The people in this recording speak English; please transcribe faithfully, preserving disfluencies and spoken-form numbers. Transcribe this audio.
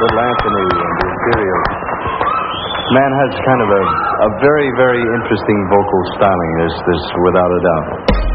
Little Anthony and the Imperials. Man has kind of a, a very, very interesting vocal styling, there's, there's without a doubt.